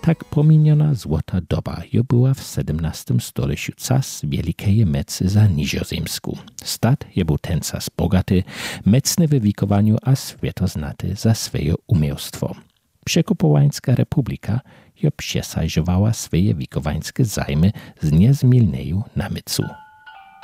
Tak pominiona złota doba jo była w XVII stuleciu czas wielkiej mecy za Niziozemsku. Stat je był ten czas bogaty, mecny w wikowaniu a światoznaty za swoje umiejstwo. Przekupowańska republika jo przesadzowała swoje wikowańskie zajmy z niezmilneju namycu.